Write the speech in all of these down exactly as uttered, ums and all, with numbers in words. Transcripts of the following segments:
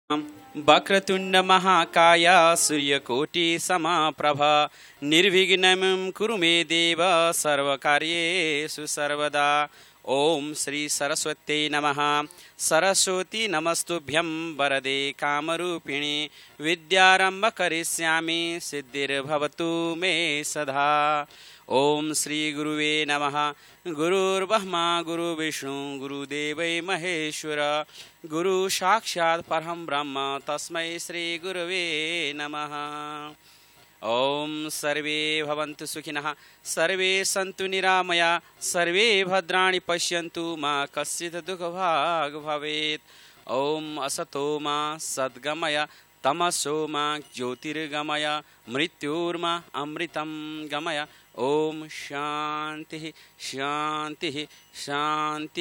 वक्रतुंड महाकाय सूर्यकोटि समप्रभा निर्विघ्नं कुरु मे देव सर्वकार्येषु सर्वदा। ओम श्री सरस्वती नमः। सरस्वती नमस्तुभ्यं वरदे कामरूपिणी विद्यारंभ करिष्यामि सिद्धिर्भवतु मे सदा। ओम श्री गुरुवे नमः। गुरुर्ब्रह्मा गुरुर्विष्णु गुरुदेवै महेश्वर गुरु साक्षात् परं ब्रह्म तस्मै श्री गुरवे नमः। ओम सर्वे भवन्तु सुखिनः सर्वे सन्तु निरामया सर्वे भद्राणि पश्यन्तु मा कश्चित् दुःखभाग् भवेत्। ओम असतो मा सद्गमय तमसो मा ज्योतिर्गमय मृत्युर्मा अमृतं गमय। ओम शांति शांति शांति।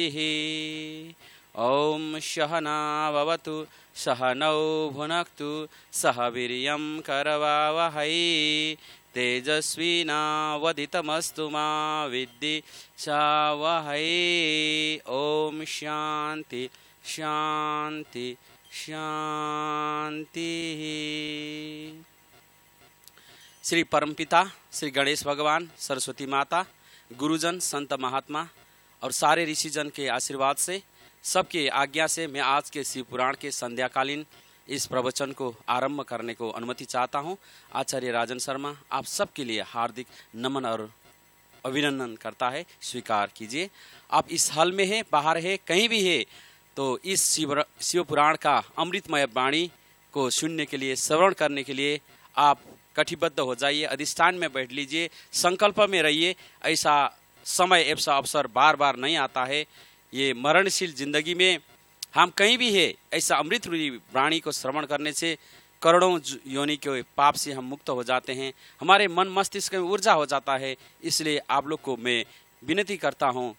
ओम सहना भवतु सहनौ भुनक्तु सह वीर्यं करवावहै तेजस्विनावधितमस्तु मा विद्विषावहै। ओम शांति शांति शांति। श्री परमपिता श्री गणेश भगवान, सरस्वती माता, गुरुजन, संत महात्मा और सारे ऋषिजन के आशीर्वाद से, सबके आज्ञा से मैं आज के शिव पुराण के संध्याकालीन इस प्रवचन को आरंभ करने को अनुमति चाहता हूं। आचार्य राजन शर्मा आप सबके लिए हार्दिक नमन और अभिनंदन करता है, स्वीकार कीजिए। आप इस हॉल में है, बाहर है, कहीं भी है, तो इस शिव शिव पुराण का अमृतमय वाणी को सुनने के लिए, श्रवण करने के लिए आप कटिबद्ध हो जाइए, अधिष्ठान में बैठ लीजिए, संकल्प में रहिए। ऐसा समय, ऐसा अवसर बार बार नहीं आता है। ये मरणशील जिंदगी में हम कहीं भी है, ऐसा अमृत वाणी को श्रवण करने से करोड़ों योनि के पाप से हम मुक्त हो जाते हैं, हमारे मन मस्तिष्क में ऊर्जा हो जाता है। इसलिए आप लोग को मैं विनती करता हूँ